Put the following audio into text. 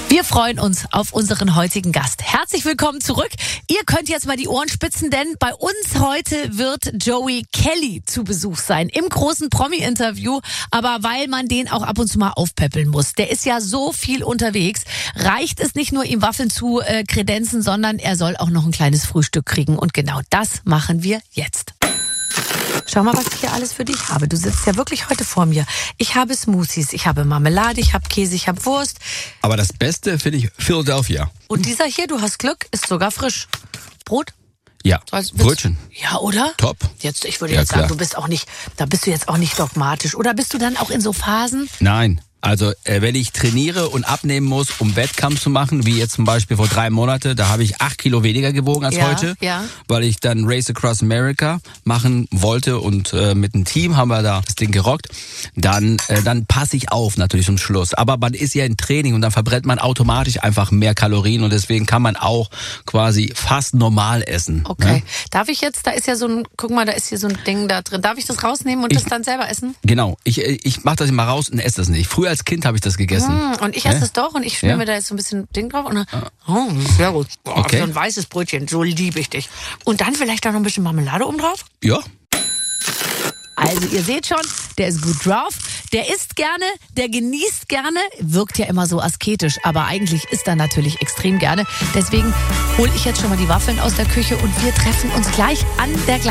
Wir freuen uns auf unseren heutigen Gast. Herzlich willkommen zurück. Ihr könnt jetzt mal die Ohren spitzen, denn bei uns heute wird Joey Kelly zu Besuch sein im großen Promi-Interview. Aber weil man den auch ab und zu mal aufpäppeln muss. Der ist ja so viel unterwegs. Reicht es nicht nur, ihm Waffeln zu kredenzen, sondern er soll auch noch ein kleines Frühstück kriegen. Und genau das machen wir jetzt. Schau mal, was ich hier alles für dich habe. Du sitzt ja wirklich heute vor mir. Ich habe Smoothies, ich habe Marmelade, ich habe Käse, ich habe Wurst. Aber das Beste finde ich Philadelphia. Und dieser hier, du hast Glück, ist sogar frisch. Brot? Ja, Brötchen. Ja, oder? Top. Jetzt, ich würde jetzt sagen, du bist auch nicht, da bist du jetzt auch nicht dogmatisch. Oder bist du dann auch in so Phasen? Nein. Also wenn ich trainiere und abnehmen muss, um Wettkampf zu machen, wie jetzt zum Beispiel vor 3 Monaten, da habe ich 8 Kilo weniger gewogen als heute, weil ich dann Race Across America machen wollte und mit einem Team haben wir da das Ding gerockt. Dann passe ich auf natürlich zum Schluss. Aber man ist ja im Training und dann verbrennt man automatisch einfach mehr Kalorien und deswegen kann man auch quasi fast normal essen. Okay. Ne? Darf ich jetzt, da ist ja so ein, guck mal, da ist hier so ein Ding da drin. Darf ich das rausnehmen und das dann selber essen? Genau. Ich mache das immer raus und esse das nicht. Früher als Kind habe ich das gegessen. Und ich esse es doch und ich schmier mir da jetzt so ein bisschen Ding drauf und dann, sehr gut. Okay. So ein weißes Brötchen, so liebe ich dich. Und dann vielleicht auch noch ein bisschen Marmelade oben drauf? Ja. Also ihr seht schon, der ist gut drauf, der isst gerne, der genießt gerne, wirkt ja immer so asketisch, aber eigentlich isst er natürlich extrem gerne. Deswegen hole ich jetzt schon mal die Waffeln aus der Küche und wir treffen uns gleich an der gleichen